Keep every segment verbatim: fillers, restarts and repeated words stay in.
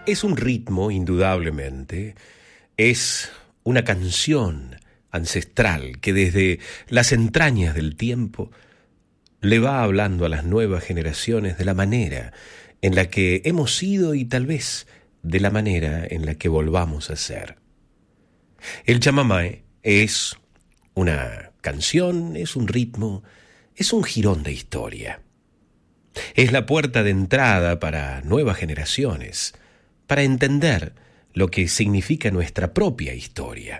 Es un ritmo, indudablemente, es una canción ancestral que desde las entrañas del tiempo le va hablando a las nuevas generaciones de la manera en la que hemos sido y tal vez de la manera en la que volvamos a ser. El chamamé es una canción, es un ritmo, es un jirón de historia. Es la puerta de entrada para nuevas generaciones, para entender lo que significa nuestra propia historia.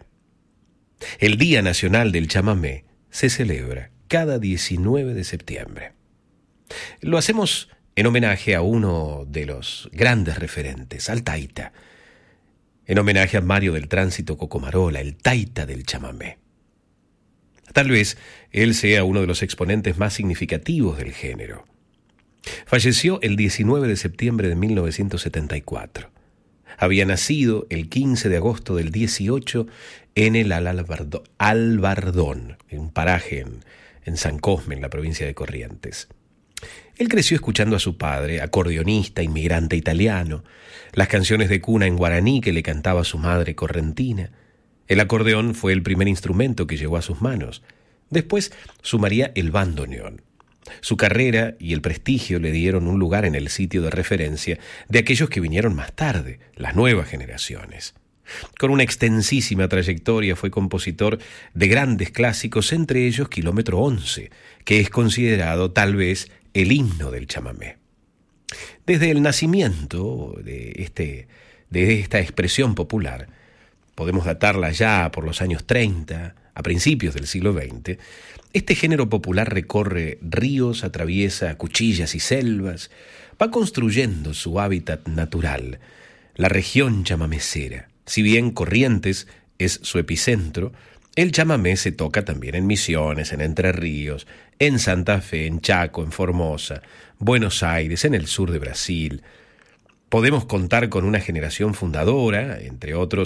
El Día Nacional del Chamamé se celebra cada diecinueve de septiembre. Lo hacemos en homenaje a uno de los grandes referentes, al Taita, en homenaje a Mario del Tránsito Cocomarola, el Taita del chamamé. Tal vez él sea uno de los exponentes más significativos del género. Falleció el diecinueve de septiembre de mil novecientos setenta y cuatro. Había nacido el quince de agosto del dieciocho en el Albardón, Albardón, en un paraje en, en San Cosme, en la provincia de Corrientes. Él creció escuchando a su padre, acordeonista, inmigrante italiano, las canciones de cuna en guaraní que le cantaba su madre correntina. El acordeón fue el primer instrumento que llegó a sus manos. Después sumaría el bandoneón. Su carrera y el prestigio le dieron un lugar en el sitio de referencia de aquellos que vinieron más tarde, las nuevas generaciones. Con una extensísima trayectoria fue compositor de grandes clásicos, entre ellos Kilómetro once, que es considerado tal vez el himno del chamamé. Desde el nacimiento de, este, de esta expresión popular, podemos datarla ya por los años treinta, a principios del siglo veinte, este género popular recorre ríos, atraviesa cuchillas y selvas, va construyendo su hábitat natural, la región chamamecera. Si bien Corrientes es su epicentro, el chamamé se toca también en Misiones, en Entre Ríos, en Santa Fe, en Chaco, en Formosa, Buenos Aires, en el sur de Brasil. Podemos contar con una generación fundadora, entre otros,